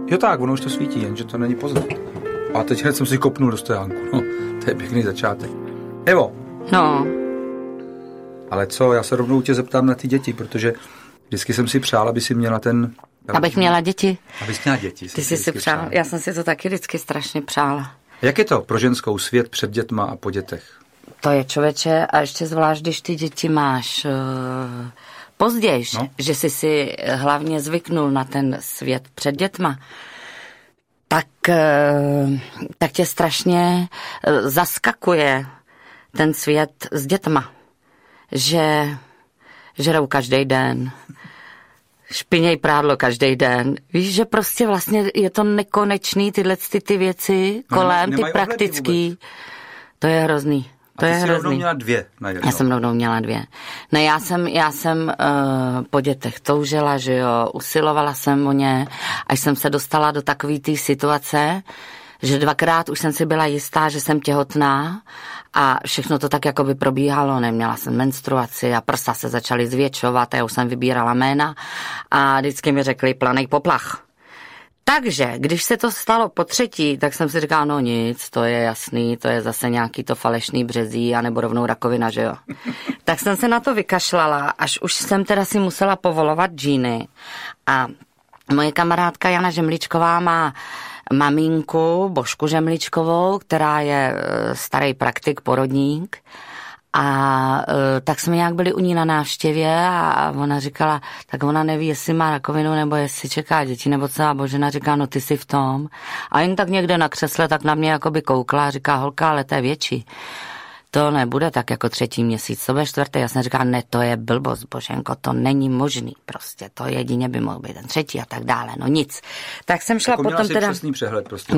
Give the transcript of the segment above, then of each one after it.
Jo tak, ono už to svítí, jenže to není poznat. A teď hned jsem si kopnul do stojánku. No, to je pěkný začátek. Evo. No. Ale co, já se rovnou tě zeptám na ty děti, protože vždycky jsem si přál, aby si měla ten... Abych měla děti. Abys měla děti. Ty jsi si přál. Já jsem si to taky vždycky strašně přála. Jak je to pro ženskou svět před dětma a po dětech? To je, člověče, a ještě zvlášť, když ty děti máš později, no? Že jsi si hlavně zvyknul na ten svět před dětma, tak tě strašně zaskakuje ten svět s dětma. Že žerou každý den, špiněj prádlo každý den. Víš, že prostě vlastně je to nekonečný ty věci kolem, ty praktický. To je hrozný. A ty jsi rovnou měla 2 na jedno. Já jsem rovnou měla 2. Ne, já jsem po dětech toužila, že jo, usilovala jsem o ně, až jsem se dostala do takové té situace, že 2krát už jsem si byla jistá, že jsem těhotná a všechno to tak jako by probíhalo, neměla jsem menstruaci a prsa se začaly zvětšovat a já už jsem vybírala jména a vždycky mi řekli planej poplach. Takže, když se to stalo po 3., tak jsem si říkala, no nic, to je jasný, to je zase nějaký to falešný březí, anebo rovnou rakovina, že jo. Tak jsem se na to vykašlala, až už jsem teda si musela povolovat džíny. A moje kamarádka Jana Žemličková má maminku Božku Žemličkovou, která je starý praktik, porodník. A tak jsme nějak byli u ní na návštěvě a ona říkala, tak ona neví, jestli má rakovinu nebo jestli čeká děti, nebo co. A Božena říká, no ty jsi v tom. A jen tak někde na křesle tak na mě jakoby koukla a říká, holka, ale to je větší. To nebude tak jako 3. měsíc, to bude 4. Já jsem říkala, ne, to je blbost, Boženko, to není možný prostě, to jedině by mohl být ten 3. a tak dále, no nic. Tak jsem šla jako potom teda... Měla jsi přesný přehled prostě.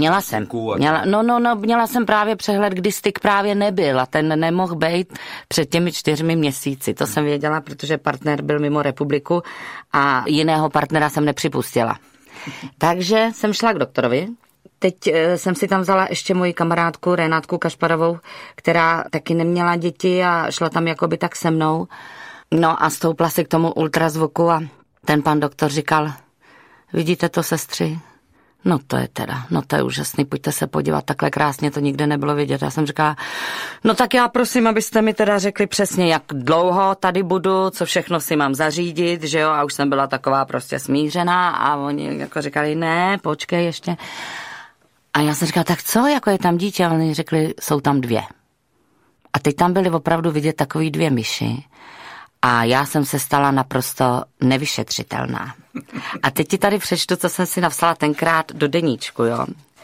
Měla jsem právě přehled, kdy styk právě nebyl a ten nemohl být před těmi 4 měsíci. To jsem věděla, protože partner byl mimo republiku a jiného partnera jsem nepřipustila. Takže jsem šla k doktorovi. Teď jsem si tam vzala ještě moji kamarádku Renátku Kašparovou, která taky neměla děti a šla tam jakoby tak se mnou. No a stoupla si k tomu ultrazvuku a ten pan doktor říkal, vidíte to, sestři? No to je úžasný, pojďte se podívat, takhle krásně to nikde nebylo vidět. Já jsem říkala, no tak já prosím, abyste mi teda řekli přesně, jak dlouho tady budu, co všechno si mám zařídit, že jo, a už jsem byla taková prostě smířená a oni jako říkali, ne, počkej ještě. A já jsem říkala, tak co, jako je tam dítě? A oni řekli, jsou tam 2. A teď tam byly opravdu vidět takový 2 myši. A já jsem se stala naprosto nevyšetřitelná. A teď ti tady přečtu, co jsem si napsala tenkrát do deníčku, jo.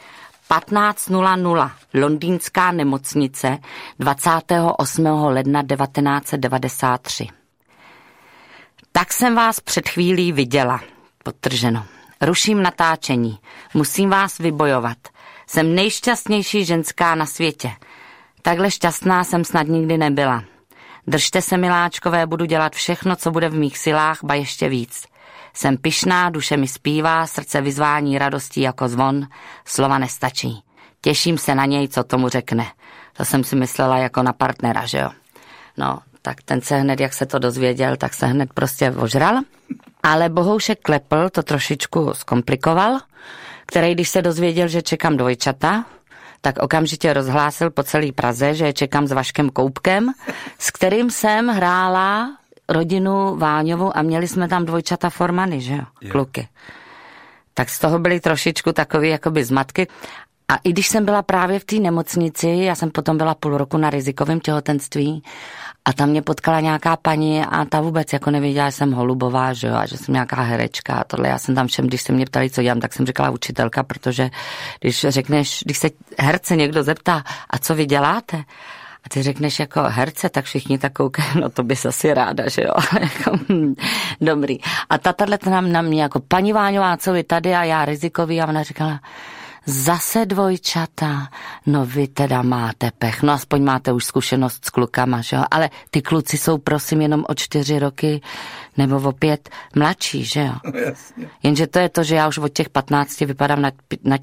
15:00, londýnská nemocnice, 28. ledna 1993. Tak jsem vás před chvílí viděla, podtrženo. Ruším natáčení, musím vás vybojovat. Jsem nejšťastnější ženská na světě. Takhle šťastná jsem snad nikdy nebyla. Držte se, miláčkové, budu dělat všechno, co bude v mých silách, ba ještě víc. Jsem pyšná, duše mi zpívá, srdce vyzvání radostí jako zvon, slova nestačí. Těším se na něj, co tomu řekne. To jsem si myslela jako na partnera, že jo. No, tak ten se hned, jak se to dozvěděl, tak se hned prostě ožral. Ale Bohoušek Klepl to trošičku zkomplikoval, který, když se dozvěděl, že čekám dvojčata, tak okamžitě rozhlásil po celé Praze, že je čekám s Vaškem Koupkem, s kterým jsem hrála rodinu Váňovu a měli jsme tam dvojčata Formany, že jo, kluky. Tak z toho byly trošičku takový jakoby zmatky. A i když jsem byla právě v té nemocnici, já jsem potom byla 0,5 roku na rizikovém těhotenství a tam mě potkala nějaká paní a ta vůbec jako nevěděla, že jsem holubová, že jo, a že jsem nějaká herečka a tohle. Já jsem tam všem, když se mě ptali, co dělám, tak jsem říkala učitelka, protože když se herce někdo zeptá, a co vy děláte? A ty řekneš jako herce, tak všichni tak koukají, no to bys asi ráda, že jo. Dobrý. A tahle na mě jako paní Váňová, co vy tady a já rizikový a ona říkala, zase dvojčata, no vy teda máte pech, no aspoň máte už zkušenost s klukama, že jo, ale ty kluci jsou prosím jenom o 4 roky nebo o 5 mladší, že jo. Jasně. Jenže to je to, že já už od těch 15 vypadám na